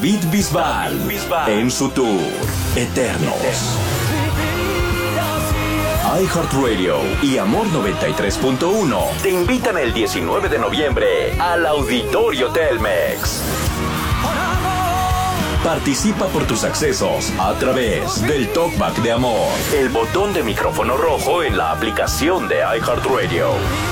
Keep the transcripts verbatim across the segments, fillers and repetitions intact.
Beat Bisbal en su tour Eternos. iHeartRadio y Amor noventa y tres punto uno te invitan el diecinueve de noviembre al Auditorio Telmex. Participa por tus accesos a través del Talkback de Amor, el botón de micrófono rojo en la aplicación de iHeartRadio.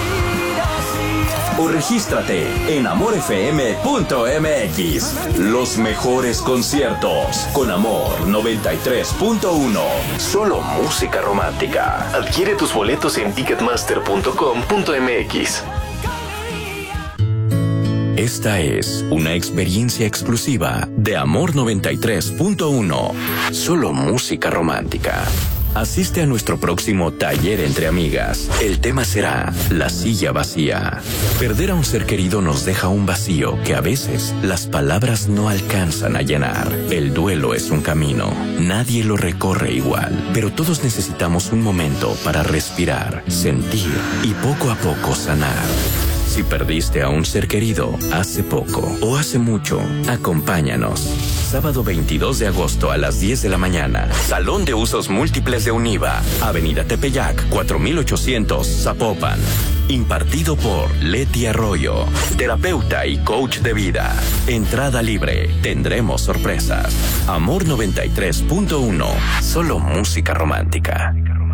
O regístrate en amor f m punto m x. Los mejores conciertos con Amor noventa y tres punto uno. Solo música romántica. Adquiere tus boletos en ticketmaster punto com punto m x. Esta es una experiencia exclusiva de Amor noventa y tres punto uno. Solo música romántica. Asiste a nuestro próximo taller entre amigas. El tema será la silla vacía. Perder a un ser querido nos deja un vacío que a veces las palabras no alcanzan a llenar. El duelo es un camino. Nadie lo recorre igual, pero todos necesitamos un momento para respirar, sentir y poco a poco sanar. Si perdiste a un ser querido hace poco o hace mucho, acompáñanos. Sábado veintidós de agosto a las diez de la mañana. Salón de Usos Múltiples de Univa. Avenida Tepeyac, cuatro mil ochocientos, Zapopan. Impartido por Leti Arroyo, terapeuta y coach de vida. Entrada libre. Tendremos sorpresas. Amor noventa y tres punto uno. Solo música romántica.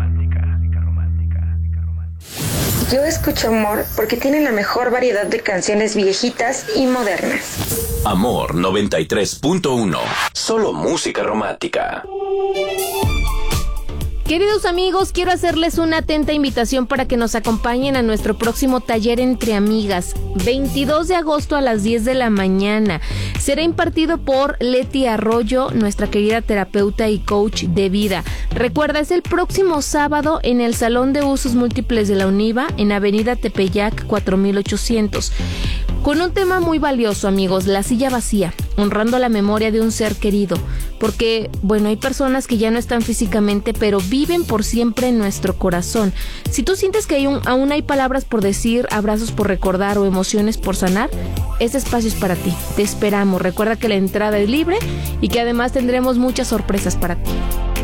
Yo escucho Amor porque tiene la mejor variedad de canciones viejitas y modernas. Amor noventa y tres punto uno. Solo música romántica. Queridos amigos, quiero hacerles una atenta invitación para que nos acompañen a nuestro próximo taller entre amigas, veintidós de agosto a las diez de la mañana. Será impartido por Leti Arroyo, nuestra querida terapeuta y coach de vida. Recuerda, es el próximo sábado en el Salón de Usos Múltiples de la Univa, en Avenida Tepeyac, cuatro mil ochocientos. Con un tema muy valioso, amigos, la silla vacía, honrando la memoria de un ser querido. Porque, bueno, hay personas que ya no están físicamente, pero viven por siempre en nuestro corazón. Si tú sientes que hay un, aún hay palabras por decir, abrazos por recordar o emociones por sanar, este espacio es para ti. Te esperamos. Recuerda que la entrada es libre y que además tendremos muchas sorpresas para ti.